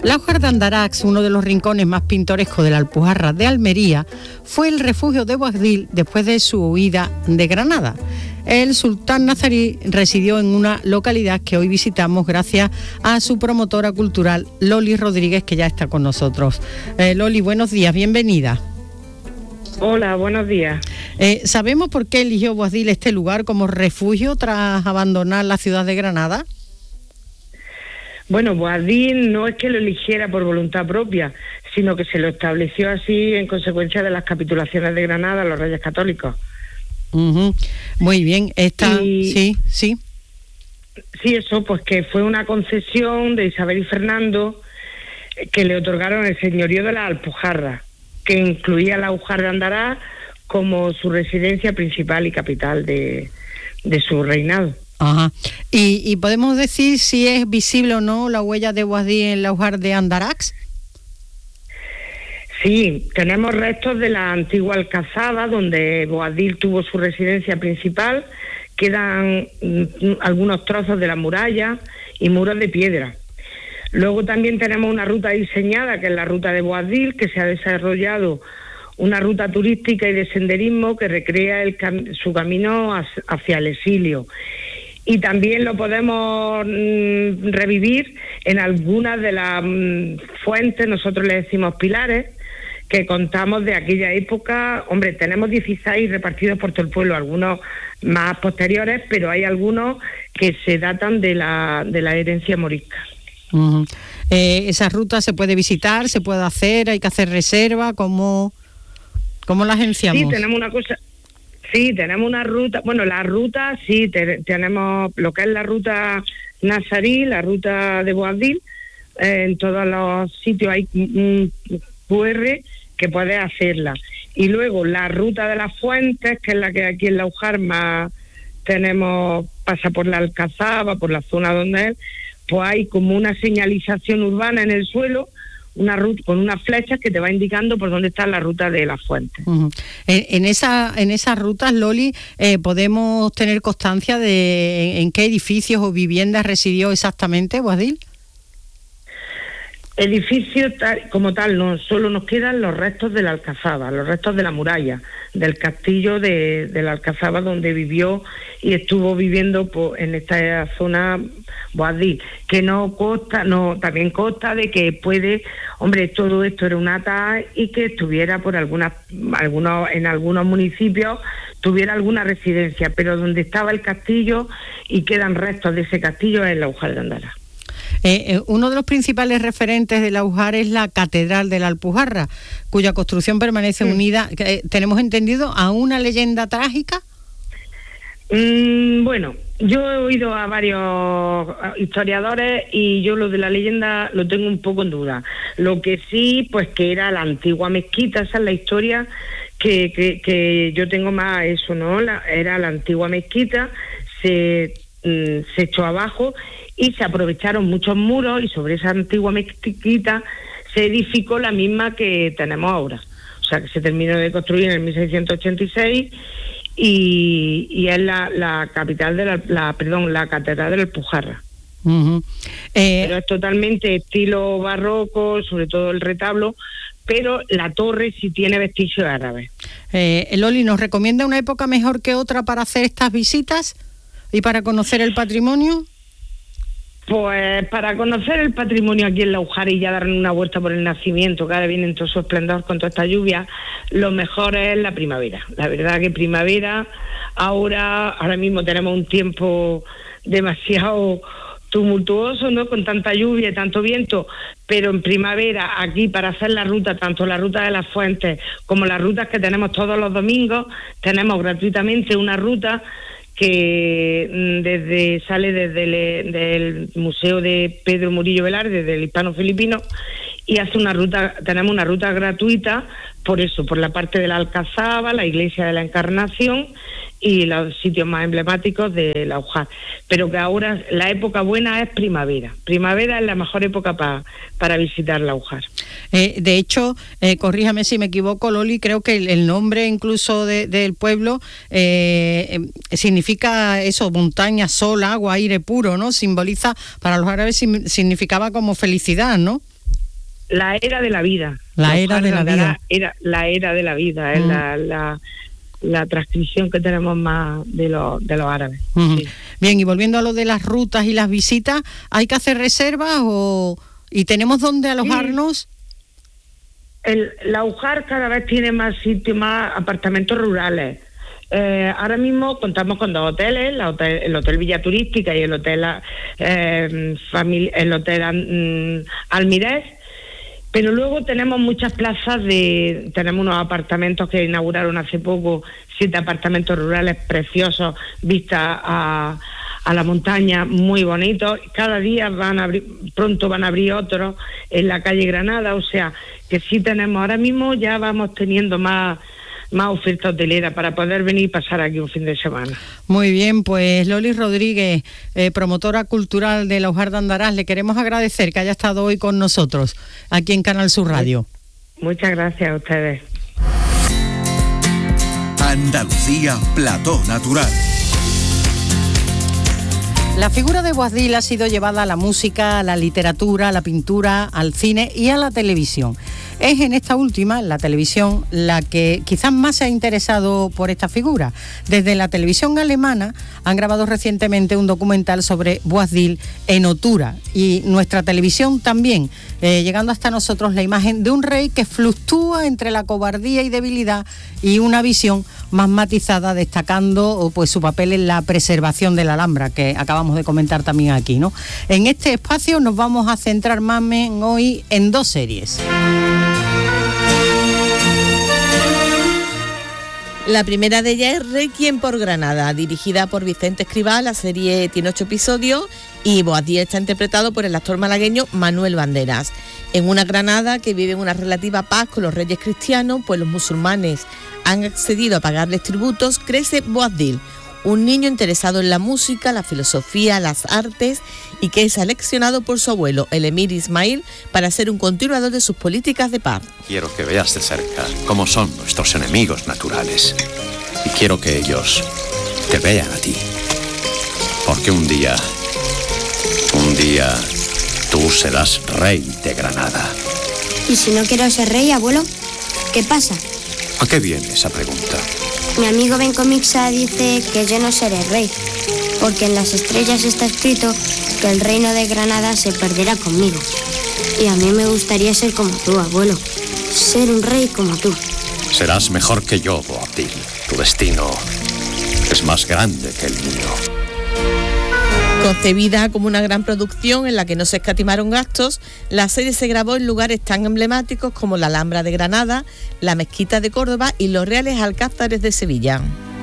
Laujar de Andarax, uno de los rincones más pintorescos de la Alpujarra de Almería, fue el refugio de Boabdil después de su huida de Granada. El sultán nazarí residió en una localidad que hoy visitamos gracias a su promotora cultural, Loli Rodríguez, que ya está con nosotros. Loli, buenos días, bienvenida. Hola, buenos días. ¿Sabemos por qué eligió Boabdil este lugar como refugio tras abandonar la ciudad de Granada? Bueno, Boabdil no es que lo eligiera por voluntad propia, sino que se lo estableció así en consecuencia de las capitulaciones de Granada a los Reyes Católicos. Uh-huh. Muy bien, sí. Sí, eso, pues que fue una concesión de Isabel y Fernando que le otorgaron el señorío de la Alpujarra, que incluía la Laujar de Andarax como su residencia principal y capital de su reinado. Ajá. ¿Y podemos decir si es visible o no la huella de Boabdil en la Laujar de Andarax? Sí, tenemos restos de la antigua alcazaba donde Boabdil tuvo su residencia principal. Quedan algunos trozos de la muralla y muros de piedra. Luego también tenemos una ruta diseñada, que es la ruta de Boabdil, que se ha desarrollado una ruta turística y de senderismo que recrea su camino hacia el exilio. Y también lo podemos revivir en algunas de las fuentes, nosotros le decimos pilares, que contamos de aquella época. Hombre, tenemos 16 repartidos por todo el pueblo, algunos más posteriores, pero hay algunos que se datan de la herencia morisca. Uh-huh. ¿Esa ruta se puede visitar, se puede hacer, hay que hacer reserva? ¿Cómo la agenciamos? Sí, tenemos una ruta. Bueno, la ruta, sí, tenemos lo que es la ruta nazarí, la ruta de Boabdil. En todos los sitios hay un QR que puede hacerla. Y luego la ruta de las fuentes, que es la que aquí en Laujar más tenemos, pasa por la alcazaba, por la zona donde es, pues hay como una señalización urbana en el suelo, una ruta con unas flechas que te va indicando por dónde está la ruta de las fuentes. Uh-huh. En esas rutas, Loli, ¿podemos tener constancia de en qué edificios o viviendas residió exactamente Boabdil? Edificio como tal, no, solo nos quedan los restos de la alcazaba, los restos de la muralla, del castillo de la alcazaba donde vivió y estuvo viviendo en esta zona Boabdil, que también consta de que todo esto era un ata y que estuviera por en algunos municipios tuviera alguna residencia, pero donde estaba el castillo y quedan restos de ese castillo es la Laujar de Andarax. Uno de los principales referentes de Laujar es la Catedral de la Alpujarra, cuya construcción permanece unida, tenemos entendido, a una leyenda trágica. Bueno, yo he oído a varios historiadores y yo lo de la leyenda lo tengo un poco en duda. Lo que sí, pues que era la antigua mezquita, esa es la historia que yo tengo más eso, ¿no? Era la antigua mezquita, se echó abajo y se aprovecharon muchos muros y sobre esa antigua mezquita se edificó la misma que tenemos ahora. O sea, que se terminó de construir en el 1686 y es la capital de la catedral de la Alpujarra. Uh-huh. Pero es totalmente estilo barroco, sobre todo el retablo, pero la torre sí tiene vestigios árabes. Loli, ¿nos recomienda una época mejor que otra para hacer estas visitas y para conocer el patrimonio? Pues para conocer el patrimonio aquí en Laujar y ya darle una vuelta por el nacimiento, que ahora viene en todo su esplendor con toda esta lluvia, lo mejor es la primavera. La verdad que primavera, ahora mismo tenemos un tiempo demasiado tumultuoso, ¿no? Con tanta lluvia y tanto viento, pero en primavera aquí para hacer la ruta, tanto la ruta de las fuentes como las rutas que tenemos todos los domingos, tenemos gratuitamente una ruta que sale desde el Museo de Pedro Murillo Velar, desde el Hispano-Filipino, y tenemos una ruta gratuita, por la parte de la Alcazaba, la Iglesia de la Encarnación y los sitios más emblemáticos de Laujar. Pero que ahora la época buena es primavera. Primavera es la mejor época para visitar Laujar. De hecho, corríjame si me equivoco, Loli, creo que el nombre incluso del pueblo significa eso, montaña, sol, agua, aire puro, ¿no? Simboliza, para los árabes significaba como felicidad, ¿no? la era de la vida. La era de la vida. Era la era de la vida, es la transcripción que tenemos más de los árabes. Sí. Bien, y volviendo a lo de las rutas y las visitas, ¿hay que hacer reservas y tenemos dónde alojarnos? La UJAR cada vez tiene más sitios, más apartamentos rurales. Ahora mismo contamos con 2 hoteles, el Hotel Villa Turística y el Hotel Almirez, pero luego tenemos muchas plazas tenemos unos apartamentos que inauguraron hace poco, 7 apartamentos rurales preciosos, vistas a la montaña, muy bonitos. Cada día pronto van a abrir otros en la calle Granada, o sea que sí tenemos, ahora mismo ya vamos teniendo más oferta hotelera para poder venir y pasar aquí un fin de semana. Muy bien, pues Loli Rodríguez, promotora cultural de la UJAR de Andarás, le queremos agradecer que haya estado hoy con nosotros aquí en Canal Sur Radio. Muchas gracias a ustedes. Andalucía, plató natural. La figura de Boabdil ha sido llevada a la música, a la literatura, a la pintura, al cine y a la televisión. Es en esta última, la televisión, la que quizás más se ha interesado por esta figura. Desde la televisión alemana han grabado recientemente un documental sobre Boabdil en Otura, y nuestra televisión también, llegando hasta nosotros la imagen de un rey que fluctúa entre la cobardía y debilidad y una visión más matizada, destacando pues su papel en la preservación de la Alhambra, que acabamos de comentar también aquí, ¿no? En este espacio nos vamos a centrar más hoy en 2 series. La primera de ellas es Requiem por Granada, dirigida por Vicente Escrivá. La serie tiene 8 episodios y Boabdil está interpretado por el actor malagueño Manuel Banderas. En una Granada que vive en una relativa paz con los reyes cristianos, pues los musulmanes han accedido a pagarles tributos, crece Boabdil, un niño interesado en la música, la filosofía, las artes, y que es seleccionado por su abuelo, el emir Ismail, para ser un continuador de sus políticas de paz. Quiero que veas de cerca cómo son nuestros enemigos naturales, y quiero que ellos te vean a ti, porque un día tú serás rey de Granada. ¿Y si no quiero ser rey, abuelo? ¿Qué pasa? ¿A qué viene esa pregunta? Mi amigo Bencomixa dice que yo no seré rey, porque en las estrellas está escrito que el reino de Granada se perderá conmigo. Y a mí me gustaría ser como tú, abuelo. Ser un rey como tú. Serás mejor que yo, Boabdil. Tu destino es más grande que el mío. Concebida como una gran producción en la que no se escatimaron gastos, la serie se grabó en lugares tan emblemáticos como la Alhambra de Granada, la Mezquita de Córdoba y los Reales Alcázares de Sevilla.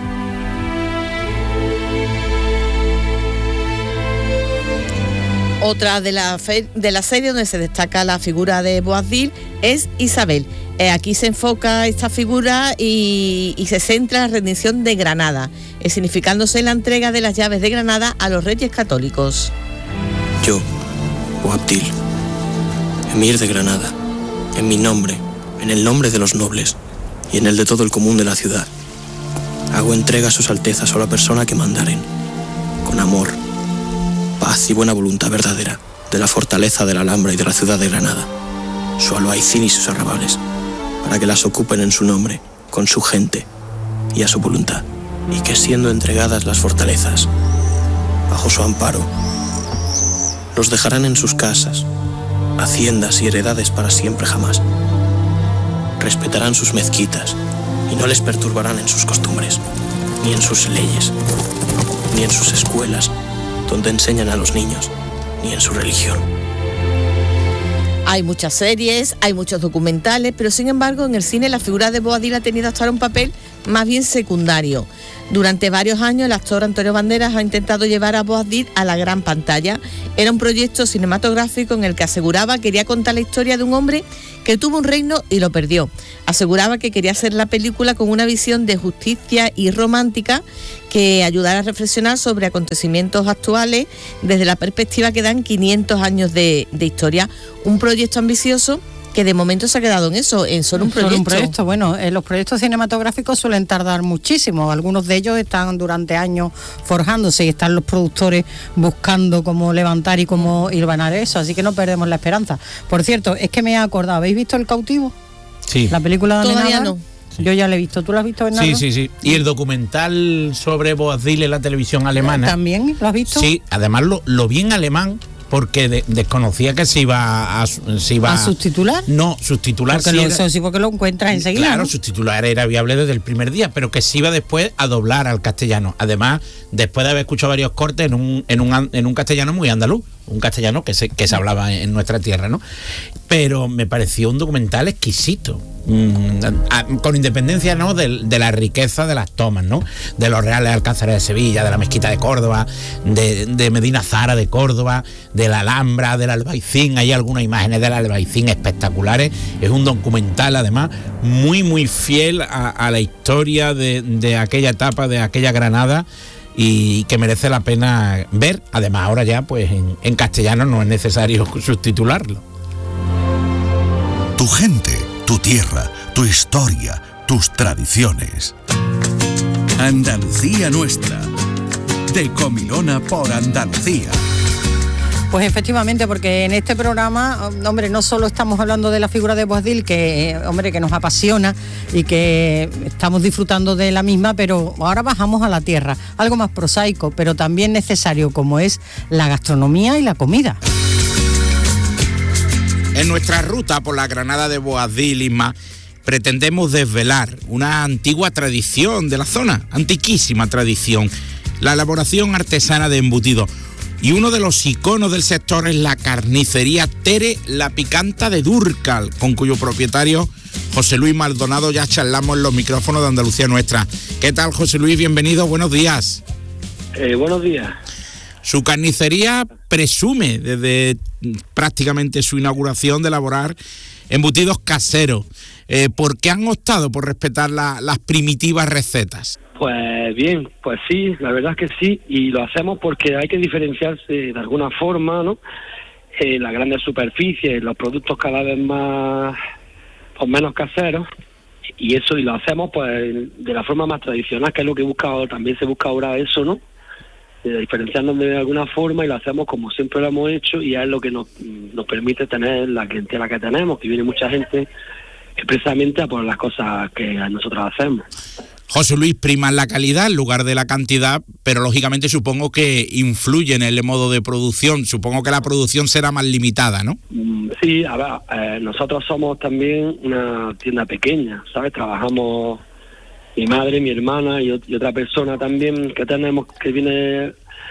Otra de la serie donde se destaca la figura de Boabdil es Isabel. Aquí se enfoca esta figura y se centra en la rendición de Granada, significándose la entrega de las llaves de Granada a los reyes católicos. Yo, Boabdil, emir de Granada, en mi nombre, en el nombre de los nobles y en el de todo el común de la ciudad, hago entrega a sus altezas o la persona que mandaren, con amor, paz y buena voluntad verdadera, de la fortaleza de la Alhambra y de la ciudad de Granada, su albaicín y sus arrabales, para que las ocupen en su nombre, con su gente y a su voluntad, y que siendo entregadas las fortalezas, bajo su amparo, los dejarán en sus casas, haciendas y heredades para siempre jamás. Respetarán sus mezquitas y no les perturbarán en sus costumbres, ni en sus leyes, ni en sus escuelas, donde enseñan a los niños, ni en su religión. Hay muchas series, hay muchos documentales, pero sin embargo en el cine la figura de Boabdil ha tenido hasta ahora un papel más bien secundario. Durante varios años el actor Antonio Banderas ha intentado llevar a Boabdil a la gran pantalla. Era un proyecto cinematográfico en el que aseguraba que quería contar la historia de un hombre que tuvo un reino y lo perdió. Aseguraba que quería hacer la película con una visión de justicia y romántica que ayudara a reflexionar sobre acontecimientos actuales desde la perspectiva que dan 500 años de historia. Un proyecto ambicioso que de momento se ha quedado en eso, en solo un proyecto. Solo un proyecto. Bueno, los proyectos cinematográficos suelen tardar muchísimo. Algunos de ellos están durante años forjándose y están los productores buscando cómo levantar y cómo hilvanar eso. Así que no perdemos la esperanza. Por cierto, es que me he acordado. ¿Habéis visto El cautivo? Sí. La película de Todavía Amenábar. no. Yo ya la he visto. ¿Tú la has visto, Bernardo? Sí. Y el documental sobre Boabdil en la televisión alemana. ¿También lo has visto? Sí, además lo vi en alemán porque desconocía que se iba a subtitular. No, subtitular porque porque lo encuentras enseguida. Claro, ¿no? subtitular era viable desde el primer día, pero que se iba después a doblar al castellano. Además, después de haber escuchado varios cortes en un castellano muy andaluz, un castellano que se hablaba en nuestra tierra, ¿no? Pero me pareció un documental exquisito. Con independencia, ¿no?, de la riqueza de las tomas, ¿no?, de los reales alcázares de Sevilla, de la mezquita de Córdoba, de Medina Zara de Córdoba, de la Alhambra, del Albaicín. Hay algunas imágenes del Albaicín espectaculares. Es un documental, además, muy muy fiel a la historia de aquella etapa, de aquella Granada, y que merece la pena ver. Además, ahora ya pues en castellano no es necesario subtitularlo. Tu gente, tu tierra, tu historia, tus tradiciones. Andalucía nuestra. De Comilona por Andalucía. Pues efectivamente, porque en este programa, hombre, no solo estamos hablando de la figura de Boabdil, que nos apasiona y que estamos disfrutando de la misma, pero ahora bajamos a la tierra, algo más prosaico, pero también necesario, como es la gastronomía y la comida. En nuestra ruta por la Granada de Boabdil, Isma, pretendemos desvelar una antigua tradición de la zona, antiquísima tradición, la elaboración artesana de embutidos. Y uno de los iconos del sector es la carnicería Tere La Picanta de Dúrcal, con cuyo propietario, José Luis Maldonado, ya charlamos en los micrófonos de Andalucía Nuestra. ¿Qué tal, José Luis? Bienvenido, buenos días. Buenos días. Su carnicería presume, desde prácticamente su inauguración, de elaborar embutidos caseros. ¿Por qué han optado por respetar las primitivas recetas? Pues bien, pues sí, la verdad es que sí, y lo hacemos porque hay que diferenciarse de alguna forma, ¿no? Las grandes superficies, los productos cada vez más o menos caseros, y eso, y lo hacemos pues de la forma más tradicional, que es lo que también se busca ahora eso, ¿no? Diferenciarnos de alguna forma, y lo hacemos como siempre lo hemos hecho, y es lo que nos permite tener la clientela que tenemos, que viene mucha gente expresamente a por las cosas que nosotros hacemos. José Luis, prima la calidad en lugar de la cantidad, pero lógicamente supongo que influye en el modo de producción. Supongo que la producción será más limitada, ¿no? Sí, a ver, nosotros somos también una tienda pequeña, ¿sabes? Trabajamos mi madre, mi hermana y otra persona también que tenemos, que viene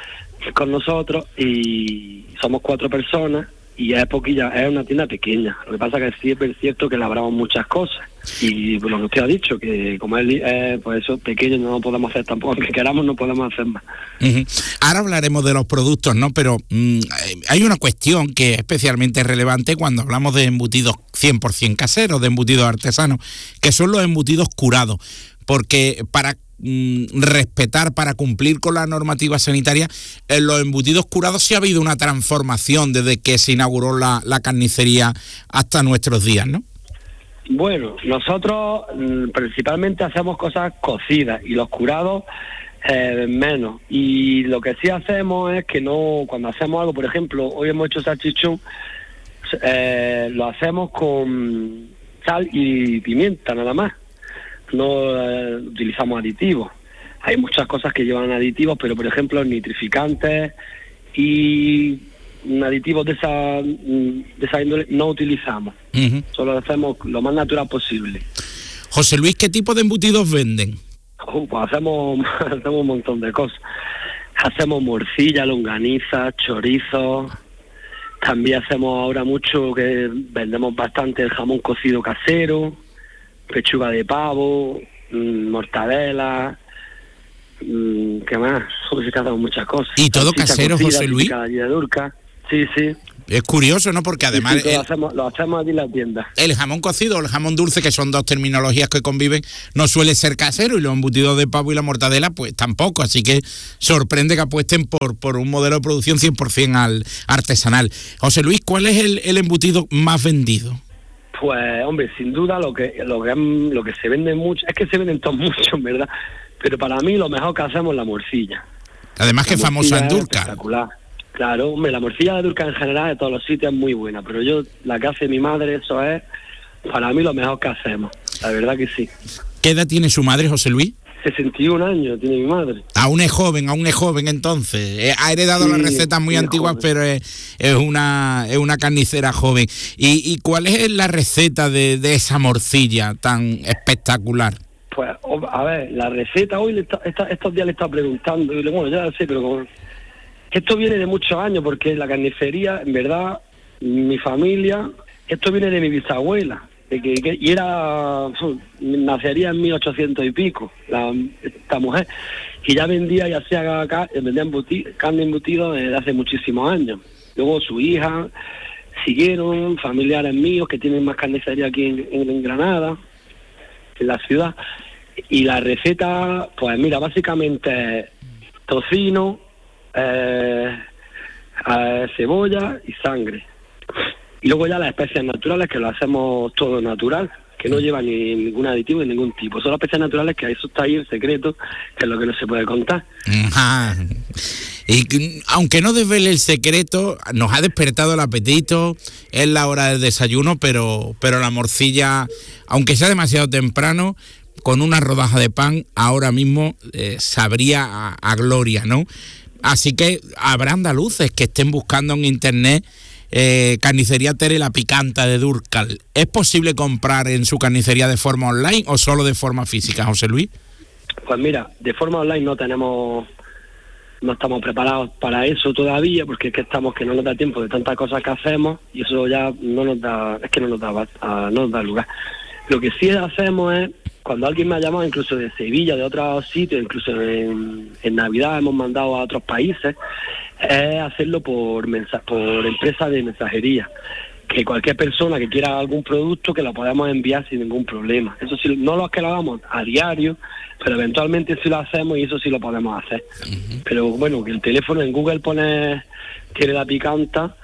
con nosotros, y somos 4 personas. Y es poquilla, es una tienda pequeña. Lo que pasa es que sí es cierto que elaboramos muchas cosas. Y por lo que usted ha dicho, que como es pues eso, pequeño, no podemos hacer tampoco, aunque queramos no podemos hacer más. Uh-huh. Ahora hablaremos de los productos, ¿no? Pero hay una cuestión que es especialmente relevante cuando hablamos de embutidos 100% caseros, de embutidos artesanos, que son los embutidos curados. Porque para respetar, para cumplir con la normativa sanitaria, en los embutidos curados sí ha habido una transformación desde que se inauguró la carnicería hasta nuestros días, ¿no? Bueno, nosotros principalmente hacemos cosas cocidas, y los curados menos. Y lo que sí hacemos es que no, cuando hacemos algo, por ejemplo, hoy hemos hecho salchichón, lo hacemos con sal y pimienta nada más. No utilizamos aditivos. Hay muchas cosas que llevan aditivos, pero por ejemplo nitrificantes y aditivos de esa índole no utilizamos. Uh-huh. Solo hacemos lo más natural posible. José Luis, ¿qué tipo de embutidos venden? Pues hacemos un montón de cosas. Hacemos morcilla, longaniza, chorizo. También hacemos ahora mucho, que vendemos bastante, el jamón cocido casero, pechuga de pavo, mortadela, ¿qué más? Hacemos muchas cosas. ¿Y todo casero, José Luis? Sí, sí. Es curioso, ¿no? Porque además sí, lo hacemos aquí en la tienda. El jamón cocido o el jamón dulce, que son dos terminologías que conviven, no suele ser casero, y los embutidos de pavo y la mortadela pues tampoco, así que sorprende que apuesten por un modelo de producción 100% artesanal. José Luis, ¿cuál es el embutido más vendido? Pues, hombre, sin duda lo que se vende mucho, es que se venden todos mucho, ¿verdad? Pero para mí lo mejor que hacemos es la morcilla. Además que es famosa en Dúrcal. Espectacular. Claro, hombre, la morcilla de Dúrcal en general de todos los sitios es muy buena, pero la que hace mi madre, eso es para mí lo mejor que hacemos, la verdad que sí. ¿Qué edad tiene su madre, José Luis? 61 años tiene mi madre. Aún es joven entonces. Ha heredado las recetas muy antiguas, pero es una carnicera joven. ¿Y cuál es la receta de esa morcilla tan espectacular? Pues, a ver, la receta hoy, estos días le he estado preguntando, y bueno, ya lo sé, pero esto viene de muchos años, porque la carnicería, en verdad, mi familia, esto viene de mi bisabuela, y nacería en 1800 y pico, esta mujer, y ya vendía y hacía carne embutida desde hace muchísimos años. Luego su hija, siguieron familiares míos que tienen más carnicería aquí en Granada, en la ciudad, y la receta, pues mira, básicamente es tocino, cebolla y sangre. Y luego ya las especias naturales, que lo hacemos todo natural, que no lleva ni ningún aditivo de ningún tipo. Son las especias naturales, que eso está ahí el secreto, que es lo que no se puede contar. Ajá. Y aunque no desvele el secreto, nos ha despertado el apetito, es la hora del desayuno, pero la morcilla, aunque sea demasiado temprano, con una rodaja de pan ahora mismo sabría a gloria, ¿no? Así que habrá andaluces que estén buscando en internet Carnicería Tere la Picanta de Dúrcal. ¿Es posible comprar en su carnicería de forma online o solo de forma física, José Luis? Pues mira, de forma online no estamos preparados para eso todavía, porque es que no nos da tiempo de tantas cosas que hacemos, y eso ya no nos da lugar. Lo que sí hacemos es, cuando alguien me ha llamado incluso de Sevilla, de otros sitios, incluso en Navidad hemos mandado a otros países, es hacerlo por empresa de mensajería, que cualquier persona que quiera algún producto que lo podamos enviar sin ningún problema. Eso sí, no lo que lo hagamos a diario, pero eventualmente sí lo hacemos, y eso sí lo podemos hacer. Uh-huh. Pero bueno, que el teléfono en Google pone Tere la Picanta,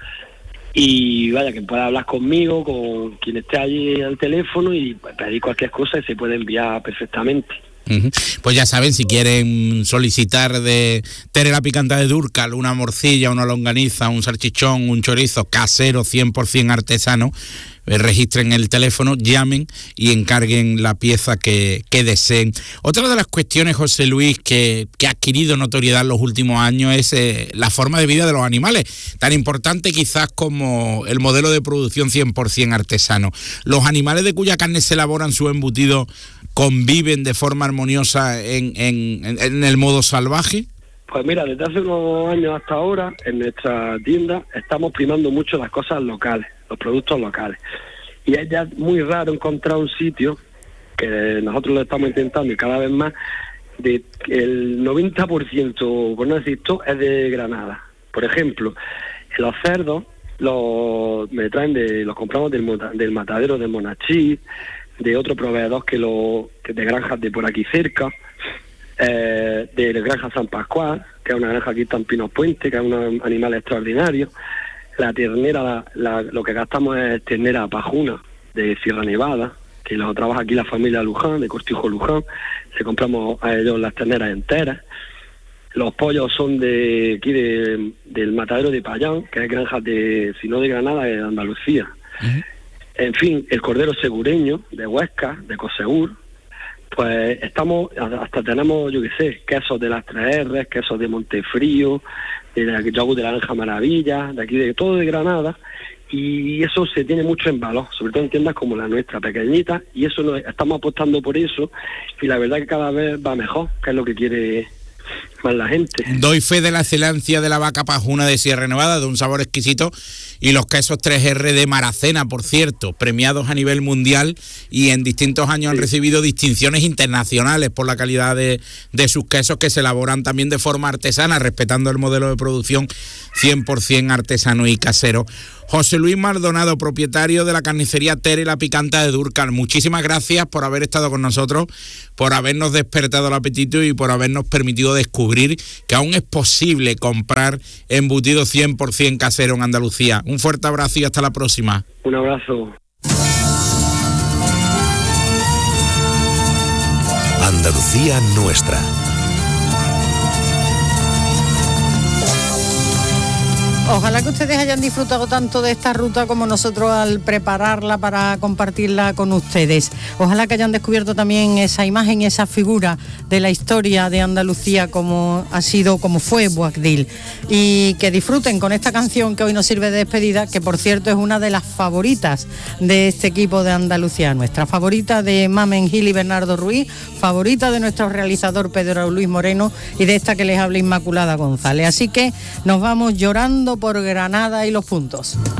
y vaya, que pueda hablar conmigo, con quien esté allí al teléfono, y pedir cualquier cosa y se puede enviar perfectamente. Uh-huh. Pues ya saben, si quieren solicitar de Tere la Picanta de Dúrcal una morcilla, una longaniza, un salchichón, un chorizo casero 100% artesano, registren el teléfono, llamen y encarguen la pieza que deseen. Otra de las cuestiones, José Luis, que ha adquirido notoriedad en los últimos años es la forma de vida de los animales, tan importante quizás como el modelo de producción 100% artesano. ¿Los animales de cuya carne se elaboran su embutido conviven de forma armoniosa en el modo salvaje? Pues mira, desde hace unos años hasta ahora, en nuestra tienda estamos primando mucho las cosas locales, los productos locales. Y es ya muy raro encontrar un sitio, que nosotros lo estamos intentando y cada vez más, de el 90%, por no decir todo, es de Granada. Por ejemplo, los cerdos los compramos del matadero de Monachí, de otro proveedor que de granjas de por aquí cerca, de la granja San Pascual, que es una granja aquí en Pinos Puente, que es un animal extraordinario. La ternera, lo que gastamos es ternera pajuna de Sierra Nevada, que lo trabaja aquí la familia Luján, de Cortijo Luján. Le compramos a ellos las terneras enteras. Los pollos son de aquí del matadero de Payán, que es granja si no de Granada, de Andalucía. Uh-huh. En fin, el cordero segureño de Huesca, de Cosegur. Pues hasta tenemos, yo qué sé, quesos de las 3R, quesos de Montefrío, de yogur de la Naranja Maravilla, de aquí, de todo de Granada, y eso se tiene mucho en valor, sobre todo en tiendas como la nuestra, pequeñita, y eso estamos apostando por eso, y la verdad que cada vez va mejor, que es lo que quiere más la gente. Doy fe de la excelencia de la vaca pajuna de Sierra Nevada, de un sabor exquisito, y los quesos 3R de Maracena, por cierto, premiados a nivel mundial y en distintos años han recibido distinciones internacionales por la calidad de sus quesos, que se elaboran también de forma artesana, respetando el modelo de producción 100% artesano y casero. José Luis Maldonado, propietario de la carnicería Tere la Picanta de Dúrcal, muchísimas gracias por haber estado con nosotros, por habernos despertado el apetito y por habernos permitido descubrir que aún es posible comprar embutido 100% casero en Andalucía. Un fuerte abrazo y hasta la próxima. Un abrazo. Andalucía nuestra. Ojalá que ustedes hayan disfrutado tanto de esta ruta como nosotros al prepararla para compartirla con ustedes. Ojalá que hayan descubierto también esa imagen, esa figura de la historia de Andalucía como fue Boabdil. Y que disfruten con esta canción que hoy nos sirve de despedida, que por cierto es una de las favoritas de este equipo de Andalucía nuestra. Favorita de Mamen Gil y Bernardo Ruiz, favorita de nuestro realizador Pedro Luis Moreno y de esta que les habla Inmaculada González. Así que nos vamos llorando por Granada y los puntos.